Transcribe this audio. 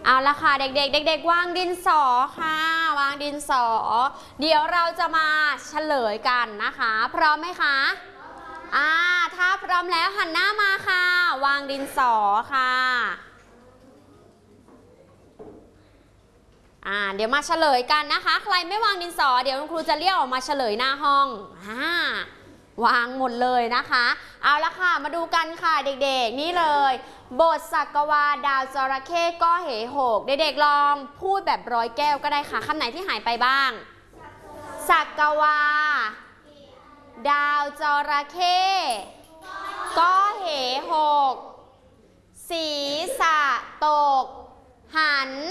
เอาละค่ะเด็กๆเด็กๆวางดินสอค่ะวางดินสอเดี๋ยวเราจะมาเฉลยกันนะคะพร้อมไหมคะถ้าพร้อมแล้วหันหน้ามาค่ะวางดินสอค่ะเดี๋ยวมาเฉลยกันนะคะใครไม่วางดินสอเดี๋ยวคุณครูจะเรียกออกมาเฉลยหน้าห้องวางหมดเลยนะคะเอาละค่ะมาดูกันค่ะเด็กๆนี่เลยบทสักวาดาวจระเข้ก็เหหกเด็กๆลองพูดแบบร้อยแก้วก็ได้ค่ะคำไหนที่หายไปบ้างสักวาดาวจระเข้ก็เหหกศีรษะตกหัน